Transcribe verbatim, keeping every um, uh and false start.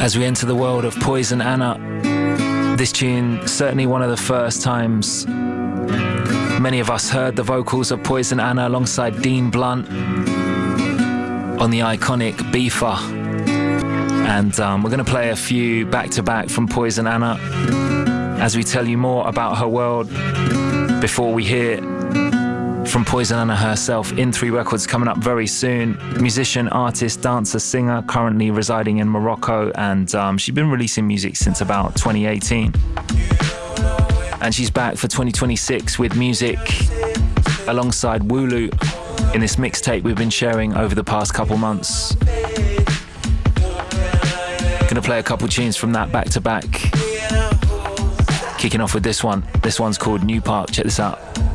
As we enter the world of Poison Anna, this tune, certainly one of the first times many of us heard the vocals of Poison Anna alongside Dean Blunt on the iconic Beefer. And um, we're going to play a few back-to-back from Poison Anna as we tell you more about her world before we hear from Poison Anna herself. In Three Records coming up very soon. Musician, artist, dancer, singer, currently residing in Morocco, and um, she's been releasing music since about twenty eighteen. And she's back for twenty twenty-six with music alongside Wooloo in this mixtape we've been sharing over the past couple months. Gonna play a couple tunes from that back to back. Kicking off with this one. This one's called New Park. Check this out.